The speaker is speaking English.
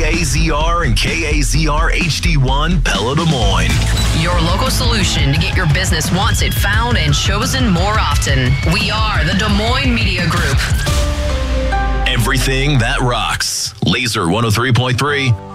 KAZR and KAZR HD1 Pella Des Moines. Your local solution to get your business wanted, found, and chosen more often. We are the Des Moines Media Group. Everything that rocks. Laser 103.3.